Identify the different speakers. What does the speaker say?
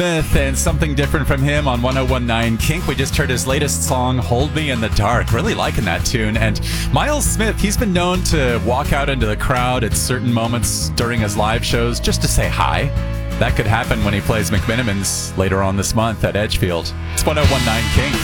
Speaker 1: Smith and something different from him on 1019 Kink. We just heard his latest song, Hold Me in the Dark. Really liking that tune. And Miles Smith, he's been known to walk out into the crowd at certain moments during his live shows just to say hi. That could happen when he plays McMenamins later on this month at Edgefield. It's 1019 Kink.